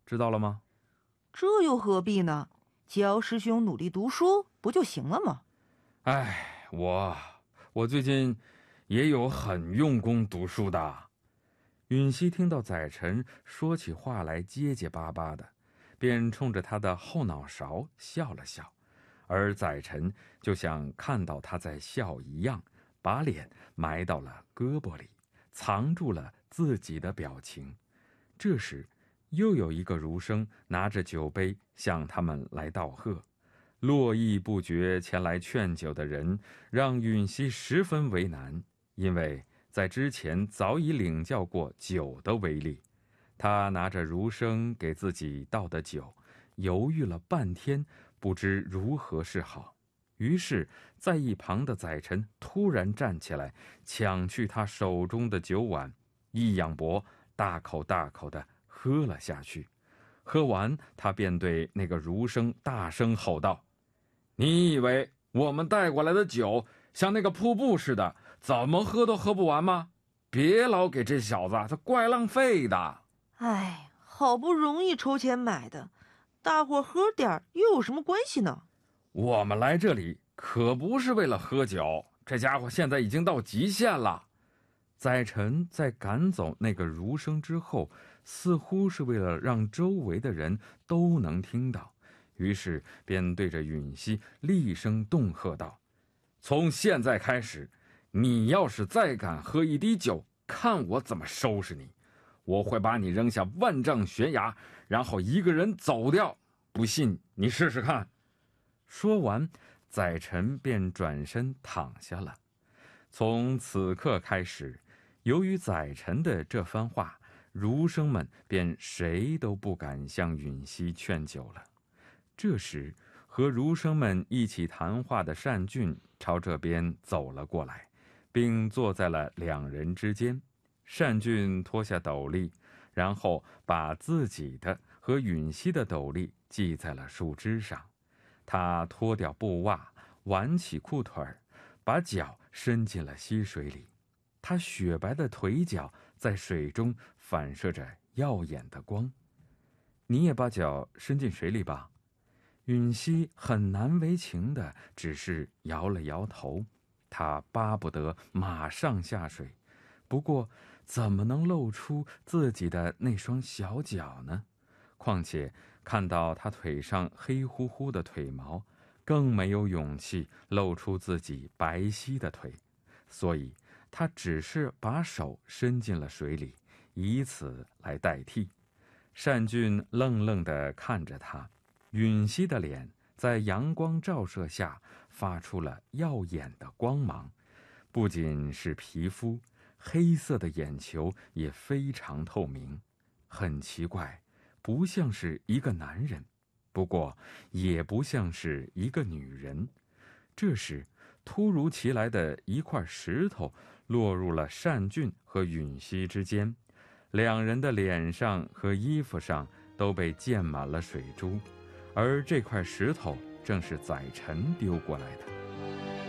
知道了吗？ 这又何必呢？教师兄努力读书不就行了吗？ 哎，我最近也有很用功读书的。允熙听到载沉说起话来结结巴巴的，便冲着他的后脑勺笑了笑，而载沉就像看到他在笑一样，把脸埋到了胳膊里，藏住了自己的表情。这时，又有一个儒生拿着酒杯向他们来道贺。络绎不绝前来劝酒的人让允熙十分为难，因为在之前早已领教过酒的威力。他拿着儒生给自己倒的酒，犹豫了半天，不知如何是好。于是在一旁的载沉突然站起来，抢去他手中的酒碗，一仰脖，大口大口地喝了下去。喝完，他便对那个儒生大声吼道：你以为我们带过来的酒像那个瀑布似的，怎么喝都喝不完吗？别老给这小子，他怪浪费的。 哎，好不容易筹钱买的，大伙喝点儿又有什么关系呢？ 我们来这里可不是为了喝酒，这家伙现在已经到极限了。载沉在赶走那个儒生之后，似乎是为了让周围的人都能听到，于是便对着允熙厉声恫喝道：从现在开始，你要是再敢喝一滴酒，看我怎么收拾你！我会把你扔下万丈悬崖，然后一个人走掉，不信你试试看。说完，载沉便转身躺下了。从此刻开始，由于载沉的这番话，儒生们便谁都不敢向允熙劝酒了。这时，和儒生们一起谈话的单俊朝这边走了过来，并坐在了两人之间。单俊脱下斗笠，然后把自己的和允熙的斗笠系在了树枝上。他脱掉布袜，挽起裤腿，把脚伸进了溪水里。他雪白的腿脚在水中反射着耀眼的光。你也把脚伸进水里吧。允熙很难为情的只是摇了摇头，他巴不得马上下水，不过怎么能露出自己的那双小脚呢？况且看到他腿上黑乎乎的腿毛，更没有勇气露出自己白皙的腿，所以他只是把手伸进了水里，以此来代替。单俊愣愣地看着他，允熙的脸在阳光照射下发出了耀眼的光芒，不仅是皮肤，黑色的眼球也非常透明，很奇怪，不像是一个男人，不过也不像是一个女人。这时，突如其来的一块石头落入了单俊和允熙之间，两人的脸上和衣服上都被溅满了水珠，而这块石头正是载沉丢过来的。